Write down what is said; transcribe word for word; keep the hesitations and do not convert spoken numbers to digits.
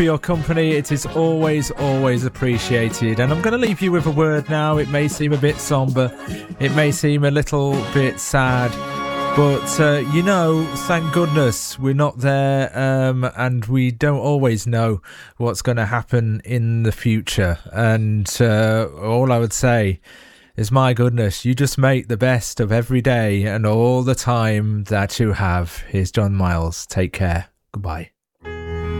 for your company. It is always, always appreciated. And I'm going to leave you with a word now. It may seem a bit somber. It may seem a little bit sad. But, uh, you know, thank goodness we're not there, um, and we don't always know what's going to happen in the future. And uh, all I would say is, my goodness, you just make the best of every day and all the time that you have. Here's John Miles. Take care. Goodbye.